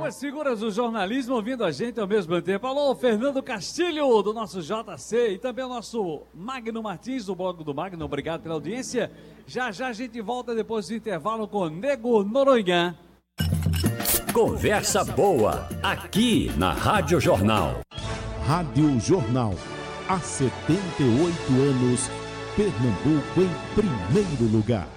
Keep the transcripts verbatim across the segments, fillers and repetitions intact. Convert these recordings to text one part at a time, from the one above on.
Duas figuras do jornalismo ouvindo a gente ao mesmo tempo. Alô, Fernando Castilho, do nosso J C, e também o nosso Magno Martins, do blog do Magno. Obrigado pela audiência. Já já a gente volta depois do intervalo com Nego Noronha. Conversa boa, aqui na Rádio Jornal. Rádio Jornal. Há setenta e oito anos, Pernambuco em primeiro lugar.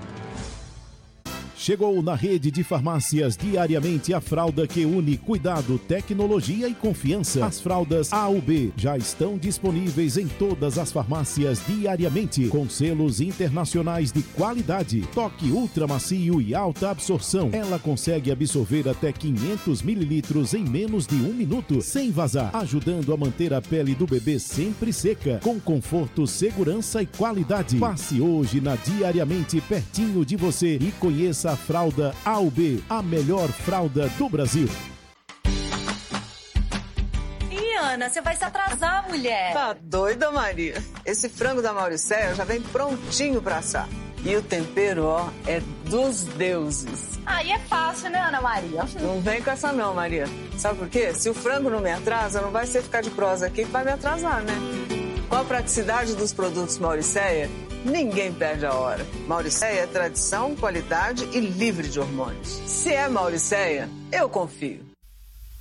Chegou na rede de farmácias diariamente a fralda que une cuidado, tecnologia e confiança. As fraldas A U B já estão disponíveis em todas as farmácias diariamente, com selos internacionais de qualidade, toque ultra macio e alta absorção. Ela consegue absorver até quinhentos mililitros em menos de um minuto, sem vazar, ajudando a manter a pele do bebê sempre seca, com conforto, segurança e qualidade. Passe hoje na Diariamente pertinho de você e conheça a fralda A U B, a melhor fralda do Brasil. Ih, Ana, você vai se atrasar, mulher. Tá doida, Maria? Esse frango da Mauricéia já vem prontinho pra assar. E o tempero, ó, é dos deuses. Aí é fácil, né, Ana Maria? Não vem com essa não, Maria. Sabe por quê? Se o frango não me atrasa, não vai ser ficar de prosa aqui que vai me atrasar, né? Com a praticidade dos produtos Mauricéia, ninguém perde a hora. Mauricéia é tradição, qualidade e livre de hormônios. Se é Mauricéia, eu confio.